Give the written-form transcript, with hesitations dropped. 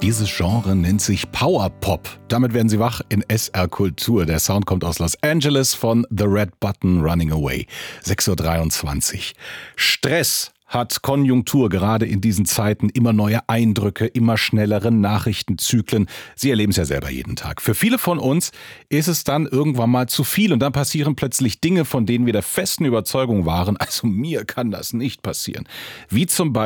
Dieses Genre nennt sich Powerpop. Damit werden Sie wach in SR Kultur. Der Sound kommt aus Los Angeles von The Red Button Running Away. 6:23 Uhr. Stress hat Konjunktur, gerade in diesen Zeiten. Immer neue Eindrücke, immer schnellere Nachrichtenzyklen. Sie erleben es ja selber jeden Tag. Für viele von uns ist es dann irgendwann mal zu viel und dann passieren plötzlich Dinge, von denen wir der festen Überzeugung waren, also mir kann das nicht passieren. Wie zum Beispiel